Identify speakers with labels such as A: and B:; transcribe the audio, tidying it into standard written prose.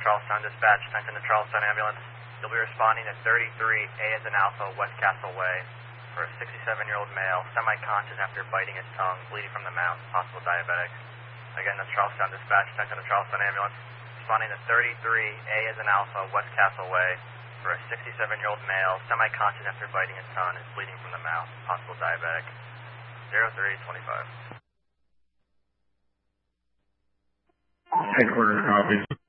A: Charlestown Dispatch, 10 to Charlestown Ambulance. You'll be responding to 33A as in Alpha, West Castle Way, for a 67-year-old male, semi-conscious after biting his tongue, bleeding from the mouth, possible diabetic. Again, that's Charlestown Dispatch, 10 to Charlestown Ambulance. Responding to 33A as in Alpha, West Castle Way, for a 67-year-old male, semi-conscious after biting his tongue, is bleeding from the mouth, possible diabetic. 0325.
B: Headquarters, copy.